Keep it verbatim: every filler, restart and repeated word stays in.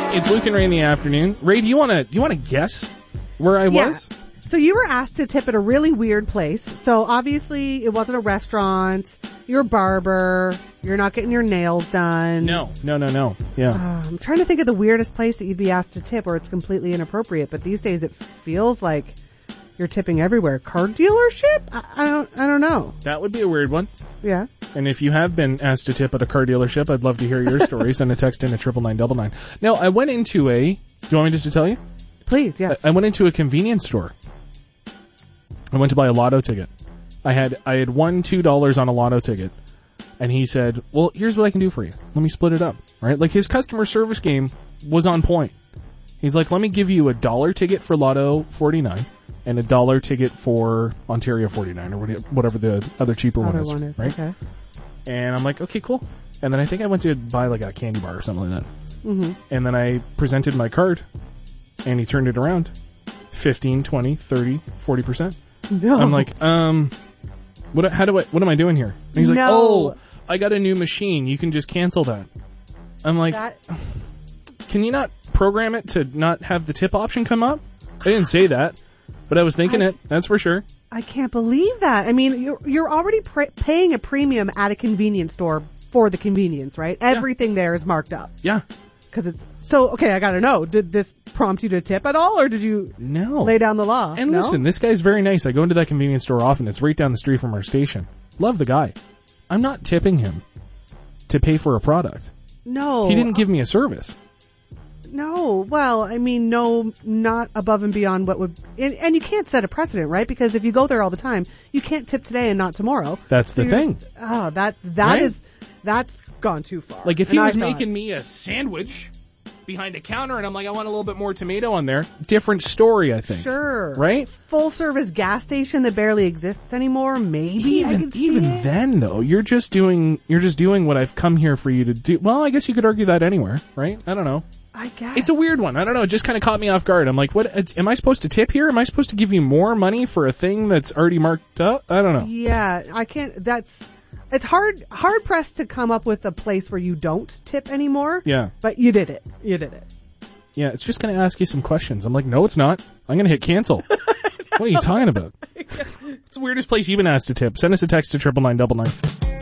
It's Luke and Ray in the afternoon. Ray, do you want to do you want to guess where I Yeah. was? So you were asked to tip at a really weird place. So obviously it wasn't a restaurant. You're a barber. You're not getting your nails done. No, no, no, no. Yeah. Uh, I'm trying to think of the weirdest place that you'd be asked to tip where it's completely inappropriate. But these days it feels like you're tipping everywhere. Car dealership? I, I don't. I don't know. That would be a weird one. Yeah. And if you have been asked to tip at a car dealership, I'd love to hear your story. Send a text in at triple nine double nine. No, I went into a. Do you want me just to tell you? Please, yes. I, I went into a convenience store. I went to buy a lotto ticket. I had I had won two dollars on a lotto ticket, and he said, "Well, here's what I can do for you. Let me split it up." Right? Like his customer service game was on point. He's like, "Let me give you a dollar ticket for Lotto forty-nine and a dollar ticket for Ontario forty-nine or whatever the other cheaper Other one is." one is right? okay. And I'm like, "Okay, cool." And then I think I went to buy like a candy bar or something like that. Mm-hmm. And then I presented my card, and he turned it around, fifteen, twenty, thirty, forty percent. No. I'm like, um, what? How do I? What am I doing here? And he's like, No. "Oh, I got a new machine. You can just cancel that." I'm like, That, "Can you not program it to not have the tip option come up?" I didn't say that, but I was thinking I- it. That's for sure. I can't believe that. I mean, you're you're already pr- paying a premium at a convenience store for the convenience, right? Everything there is marked up. Yeah. Because it's so okay. I gotta know. Did this prompt you to tip at all, or did you No. lay down the law? And No? listen, this guy's very nice. I go into that convenience store often. It's right down the street from our station. Love the guy. I'm not tipping him to pay for a product. no, He didn't give me a service. No. Well, I mean, no, not above and beyond what would, and, and you can't set a precedent, right? Because if you go there all the time, you can't tip today and not tomorrow. That's the So you're thing. just- oh, that that Right? is that's gone too far. Like if And he I was thought- making me a sandwich behind a counter and I'm like, I want a little bit more tomato on there, different story, I think. Sure. Right? Full service gas station that barely exists anymore. Maybe I Even, could see even it. then though, you're just doing you're just doing what I've come here for you to do. Well, I guess you could argue that anywhere, right? I don't know. I guess It's a weird one. I don't know. It just kind of caught me off guard. I'm like, what? It's, am I supposed to tip here? Am I supposed to give you more money for a thing that's already marked up? I don't know. Yeah, I can't. That's it's hard hard pressed to come up with a place where you don't tip anymore. Yeah. But you did it. You did it. Yeah, it's just going to ask you some questions. I'm like, no, it's not. I'm going to hit cancel. What are you talking about? It's the weirdest place you've been asked to tip. Send us a text to triple nine double nine.